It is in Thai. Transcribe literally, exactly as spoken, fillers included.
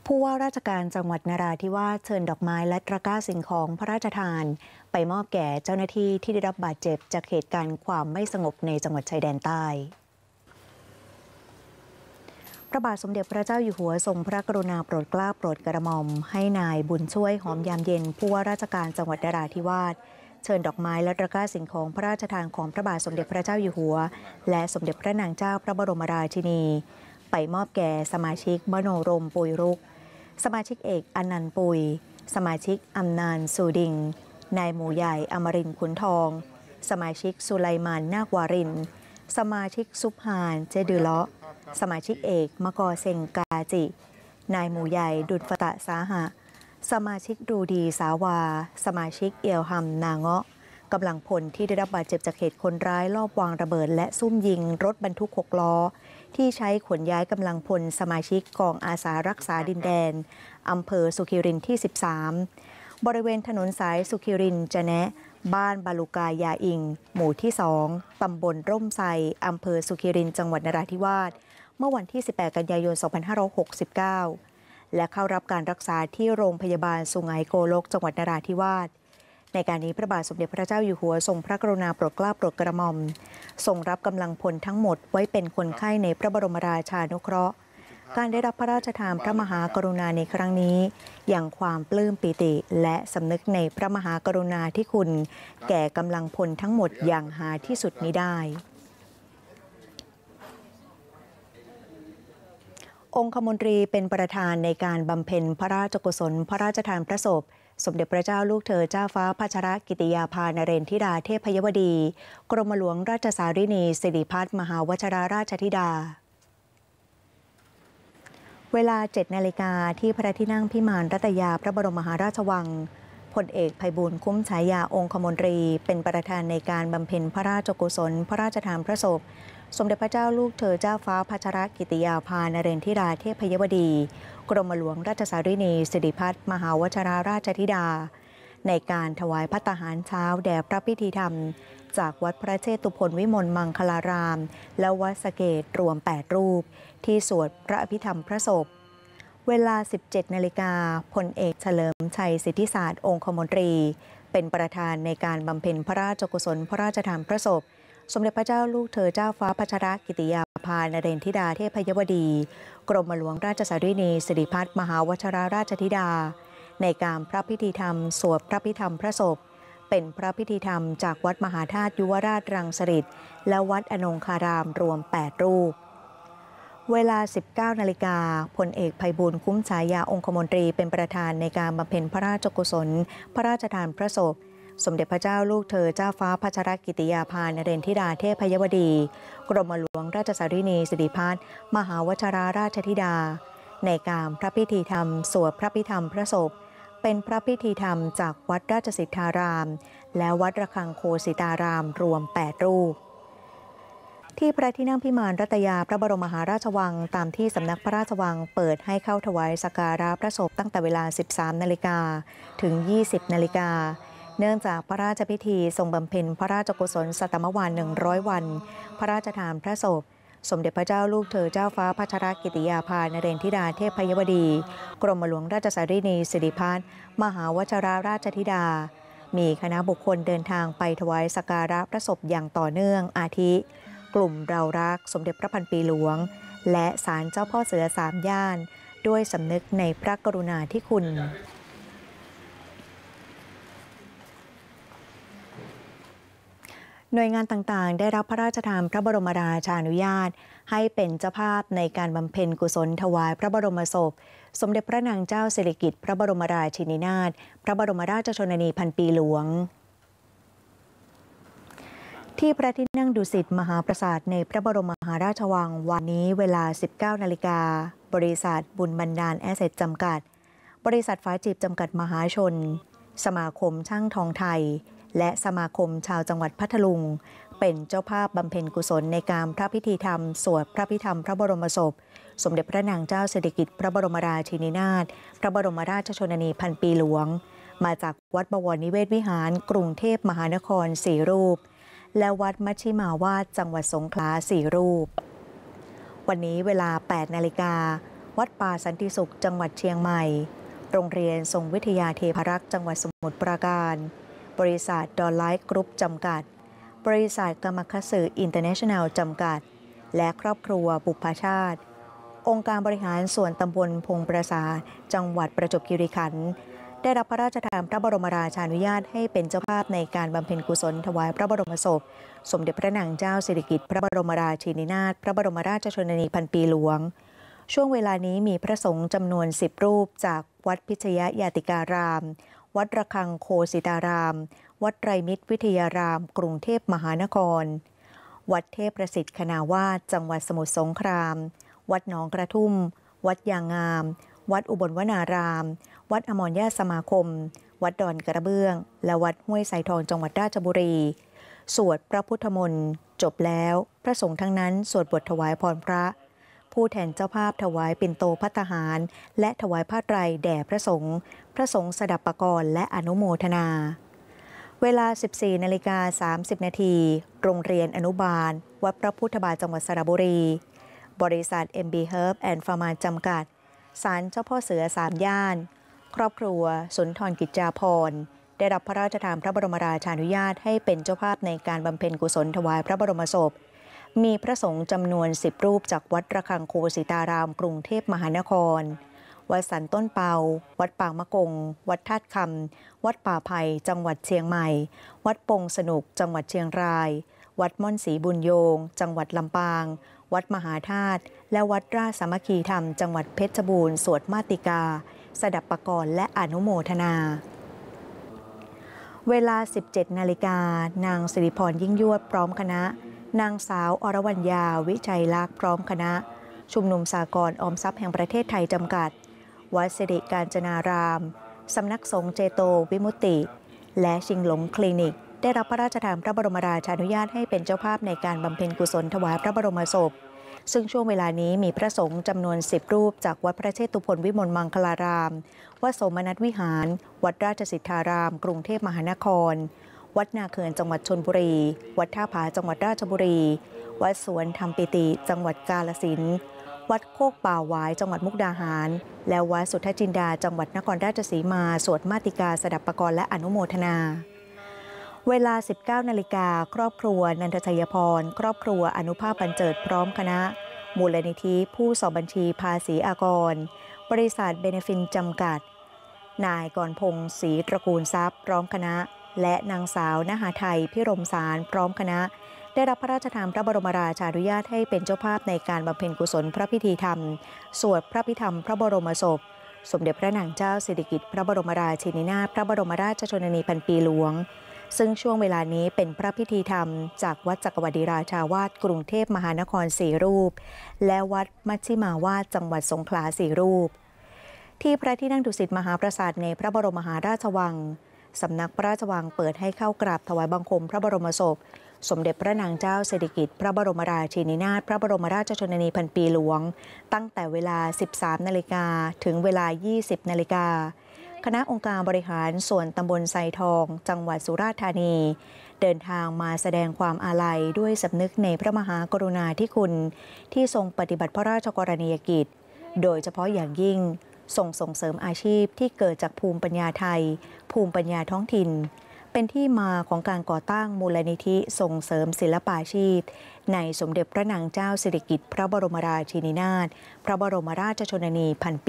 ผู้ว่าราชการจังหวัดนราธิวาสเชิญดอกไม้และตะกร้าสิ่งของพระราชทานไปมอบแก่เจ้าหน้าที่ที่ได้รับบาดเจ็บจากเหตุการณ์ความไม่สงบในจังหวัดชายแดนใต้พระบาทสมเด็จพระเจ้าอยู่หัวทรงพระกรุณาโปรดเกล้าโปรดกระหม่อมให้นายบุญช่วยหอมยามเย็นผู้ว่าราชการจังหวัดนราธิวาสเชิญดอกไม้และตะกร้าสิ่งของพระราชทานของพระบาทสมเด็จพระเจ้าอยู่หัวและสมเด็จพระนางเจ้าพระบรมราชินีไปมอบแก่สมาชิกมโนรมปุยรุกสมาชิกเอกอนันต์ปุยสมาชิกอำนานสูดิงนายหมู่ใหญ่อมรินทร์ขุนทองสมาชิกสุไลมานนาควารินสมาชิกซุบฮานเจดือเลาะสมาชิกเอกมกอเซงกาจินายหมู่ใหญ่ดุลฟตะสาหะสมาชิกดูดีสาวาสมาชิกเอียวหัมนาเงาะกำลังพลที่ได้รับบาดเจ็บจากเหตุคนร้ายลอบวางระเบิดและซุ่มยิงรถบรรทุกหกล้อที่ใช้ขนย้ายกำลังพลสมาชิกกองอาสารักษาดินแดนอำเภอสุขิรินที่สิบสามบริเวณถนนสายสุขิรินจะแนะบ้านบาลุกายาอิงหมู่ที่สองตำบลร่มไทรอำเภอสุขิรินจังหวัดนราธิวาสเมื่อวันที่สิบแปดกันยายนสองพันห้าร้อยหกสิบเก้าและเข้ารับการรักษาที่โรงพยาบาลสุไหงโกลกจังหวัดนราธิวาสในการนี้พระบาทสมเด็จพระเจ้าอยู่หัวทรงพระกรุณาโปรดเกล้าโปรดกระหม่อมทรงรับกำลังพลทั้งหมดไว้เป็นคนไข้ในพระบรมราชานุเคราะห์การได้รับพระราชทานพระมหากรุณาในครั้งนี้อย่างความปลื้มปิติและสำนึกในพระมหากรุณาธิคุณแก่กำลังพลทั้งหมดอย่างหาที่สุดมิได้องคมนตรีเป็นประธานในการบำเพ็ญพระราชกุศลพระราชทานพระศพสมเด็จพระเจ้าลูกเธอเจ้าฟ้าพัชรกิติยาภานเรนธิดาเทพยวดีกรมหลวงราชสารินีสิริพัฒน์มหาวชรราชธิดาเวลาเจ็ดนาฬิกาที่พระที่นั่งพิมานรัตยาพระบรมมหาราชวังพลเอกไพบูลย์คุ้มฉายาองคมนตรีเป็นประธานในการบำเพ็ญพระราชกุศลพระราชทานพระศพสมเด็จพระเจ้าลูกเธอเจ้าฟ้าพัชรกิติยาภานเรนธิดาเทพยวดีกรมหลวงราชสารินีสิริพัฒน์มหาวชรราชธิดาในการถวายภัตตาหารเช้าแด่พระพิธีธรรมจากวัดพระเชตุพนวิมลมังคลารามและวัดสะเกษรวมแปดรูปที่สวดพระอภิธรรมพระศพเวลา สิบเจ็ดนาฬิกาพลเอกเฉลิมชัยสิทธิศาสตร์องคมนตรีเป็นประธานในการบำเพ็ญพระราชกุศลพระราชทานพระศพสมเด็จพระเจ้าลูกเธอเจ้าฟ้าพัชรกิติยาภานเรนธิดาเทพยวดีกรมหลวงราชสารินีสิริพัฒน์มหาวชรราชธิดาในการพระพิธีธรรมสวดพระพิธรรมพระศพเป็นพระพิธีธรรมจากวัดมหาธาตุยุวราชรังสฤษฎ์และวัดอนงคารามรวมแปดรูปเวลา สิบเก้านาฬิกาพลเอกไพบูลย์คุ้มฉายาองคมนตรีเป็นประธานในการบำเพ็ญพระราชกุศลพระราชทานพระศพสมเด็จพระเจ้าลูกเธอเจ้าฟ้าพัชรกิติยาภานเรนธิดาเทพยวดีกรมหลวงราชสารินีสิริพัฒน์มหาวชรราชธิดาในการพระพิธีธรรมสวดพระพิธรรมพระศพเป็นพระพิธีธรรมจากวัดราชสิทธารามและวัดระฆังโคสิตารามรวมแปดรูปที่พระที่นั่งพิมานรัตยาพระบรมมหาราชวังตามที่สำนักพระราชวังเปิดให้เข้าถวายสักการะพระศพตั้งแต่เวลา สิบสามนาฬิกาถึง ยี่สิบนาฬิกาเนื่องจากพระราชพิธีทรงบำเพ็ญพระราชกุศลสัตมวาลหนึ่งร้อยวันพระราชทานพระศพสมเด็จพระเจ้าลูกเธอเจ้าฟ้าพัชรกิติยาภานเรนธิดาเทพยวดีกรมหลวงราชสารินีสิริพัฒน์มหาวชรราชธิดามีคณะบุคคลเดินทางไปถวายสักการะพระศพอย่างต่อเนื่องอาทิกลุ่มเรารักสมเด็จพระพันปีหลวงและศาลเจ้าพ่อเสือสามย่านด้วยสำนึกในพระกรุณาธิคุณหน่วยงานต่างๆได้รับพระราชทานพระบรมราชานุญาตให้เป็นเจ้าภาพในการบำเพ็ญกุศลถวายพระบรมศพสมเด็จพระนางเจ้าสิริกิติ์พระบรมราชินีนาถพระบรมราชชนนีพันปีหลวงที่พระที่นั่งดุสิตมหาปราสาทในพระบรมมหาราชวังวันนี้เวลา สิบเก้านาฬิกาบริษัทบุญบรรดาลแอสเซทจำกัดบริษัทฟ้าจิบจำกัดมหาชนสมาคมช่างทองไทยและสมาคมชาวจังหวัดพัทลุงเป็นเจ้าภาพบำเพ็ญกุศลในการพระพิธีธรรมสวดพระพิธรรมพระบรมศพสมเด็จพระนางเจ้าสิริกิติ์พระบรมราชินีนาถพระบรมราชชนนีพันปีหลวงมาจากวัดบวรนิเวศวิหารกรุงเทพมหานครสี่รูปและวัดมัชชิมาวาสจังหวัดสงขลาสี่รูปวันนี้เวลา แปดนาฬิกาวัดป่าสันติสุขจังหวัดเชียงใหม่โรงเรียนทรงวิทยาเทพารักษ์จังหวัดสมุทรปราการบริษัทดอลไลท์กรุ๊ปจำกัดบริษัทกามคัตสึอินเตอร์เนชั่นแนลจำกัดและครอบครัวบุพชาติองค์การบริหารส่วนตำบลพงประสาทจังหวัดประจวบคีรีขันธ์ได้รับพระราชทานพระบรมราชานุญาตให้เป็นเจ้าภาพในการบำเพ็ญกุศลถวายพระบรมศพสมเด็จพระนางเจ้าสิริกิติ์พระบรมราชินีนาถพระบรมราชชนนีพันปีหลวงช่วงเวลานี้มีพระสงฆ์จำนวนสิบรูปจากวัดพิชยยาติการามวัดระฆังโคสิตารามวัดไตรมิตรวิทยารามกรุงเทพมหานครวัดเทพประสิทธิ์คณาวาสจังหวัดสมุทรสงครามวัดหนองกระทุ่มวัดยางงามวัดอุบลวนารามวัดอมรญาติสมาคมวัดดอนกระเบื้องและวัดห้วยไซทองจังหวัดราชบุรีสวดพระพุทธมนต์จบแล้วพระสงฆ์ทั้งนั้นสวดบทถวายพรพระผู้แทนเจ้าภาพถวายปิ่นโตภัตตาหารและถวายผ้าไตรแด่พระสงฆ์พระสงฆ์สดับปกรณ์และอนุโมทนาเวลา สิบสี่นาฬิกาสามสิบนาทีโรงเรียนอนุบาลวัดพระพุทธบาทจังหวัดสระบุรีบริษัท เอ็ม บี Herb and Pharma จำกัดศาลเจ้าพ่อเสือสามย่านครอบครัวสุนทรกิจจาภรณ์ได้รับพระราชทานพระบรมราชานุญาตให้เป็นเจ้าภาพในการบำเพ็ญกุศลถวายพระบรมศพมีพระสงฆ์จำนวนสิบรูปจากวัดระฆังโคสิตารามกรุงเทพมหานครวัดสันต้นเปาวัดปางมะกงวัดธาตุคำวัดป่าไผ่จังหวัดเชียงใหม่วัดปงสนุกจังหวัดเชียงรายวัดม่อนศรีบุญโยงจังหวัดลำปางวัดมหาธาตุและวัดราชสามัคคีธรรมจังหวัดเพชรบูรณ์สวดมาติกาสดับปกรณ์และอนุโมทนาเวลา สิบเจ็ดนาฬิกานางสิริพรยิ่งยวดพร้อมคณะนางสาวอรวรรณยาวิชัยลักษณ์พร้อมคณะชุมนุมสากลออมทรัพย์แห่งประเทศไทยจำกัดวัดสิริการจนารามสำนักสงฆ์เจโตวิมุตติและชิงหลงคลินิกได้รับพระราชทานพระบรมราชานุญาตให้เป็นเจ้าภาพในการบำเพ็ญกุศลถวายพระบรมศพซึ่งช่วงเวลานี้มีพระสงฆ์จำนวนสิบรูปจากวัดพระเชตุพนวิมลมังคลารามวัดโสมนัสวิหารวัดราชสิทธารามกรุงเทพมหานครวัดนาเขื่อนจังหวัดชลบุรีวัดท่าผาจังหวัดราชบุรีวัดสวนธรรมปิติจังหวัดกาฬสินธุ์วัดโคกป่าหวายจังหวัดมุกดาหารและวัดสุทธจินดาจังหวัดนครราชสีมาสวดมาติกาสดับปกรณ์และอนุโมทนาเวลา สิบเก้านาฬิกาครอบครัวนันทชัยพรครอบครัวอนุภาพบรรเจิดพร้อมคณะมูลนิธิผู้สอบบัญชีภาษีอากรบริษัทเบเนฟินจำกัดนายกรพงศ์ศรีตระกูลทรัพย์พร้อมคณะและนางสาวนหาไทยพิรมสารพร้อมคณะได้รับพระราชทานพระบรมราชานุญาตให้เป็นเจ้าภาพในการบำเพ็ญกุศลพระพิธีธรรมสวดพระพิธรรมพระบรมศพสมเด็จพระนางเจ้าสิริกิติ์พระบรมราชินีนาถพระบรมราชชนนีพันปีหลวงซึ่งช่วงเวลานี้เป็นพระพิธีธรรมจากวัดจักรวรรดิราชาวาสกรุงเทพมหานครสี่รูปและวัดมัชชิมาวาสจังหวัดสงขลาสี่รูปที่พระที่นั่งดุสิตมหาปราสาทในพระบรมมหาราชวังสำนักพระราชวังเปิดให้เข้ากราบถวายบังคมพระบรมศพสมเด็จพระนางเจ้าสิริกิติ์พระบรมราชินีนาถพระบรมราชชนนีพันปีหลวงตั้งแต่เวลา สิบสามนาฬิกาถึงเวลา ยี่สิบนาฬิกาคณะองค์การบริหารส่วนตำบลไซทองจังหวัดสุราษฎร์ธานีเดินทางมาแสดงความอาลัยด้วยสำนึกในพระมหากรุณาธิคุณที่ทรงปฏิบัติพระราชกรณียกิจโดยเฉพาะอย่างยิ่งทรงส่งเสริมอาชีพที่เกิดจากภูมิปัญญาไทยภูมิปัญญาท้องถิ่นเป็นที่มาของการก่อตั้งมูลนิธิส่งเสริมศิลปาชีพในสมเด็จพระนางเจ้าสิริกิติ์พระบรมราชินีนาถพระบรมราชชนนีพันปี